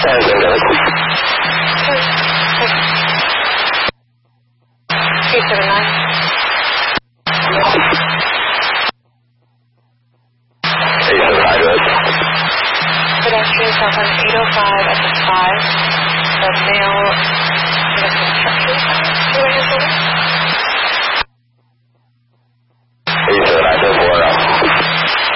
Pedestrian cell phone 805 at the 5. The male